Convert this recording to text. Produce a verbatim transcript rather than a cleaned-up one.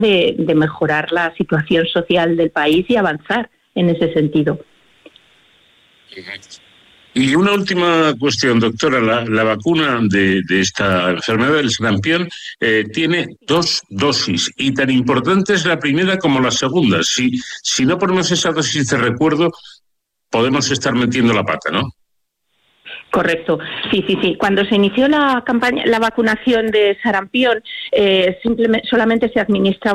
de, de mejorar la situación social del país y avanzar en ese sentido. Y una última cuestión, doctora. La, la vacuna de, de esta enfermedad del sarampión eh, tiene dos dosis, y tan importante es la primera como la segunda. Si, si no ponemos esa dosis de recuerdo, podemos estar metiendo la pata, ¿no? Correcto, sí, sí, sí. Cuando se inició la campaña, la vacunación de sarampión, eh, simplemente solamente se administra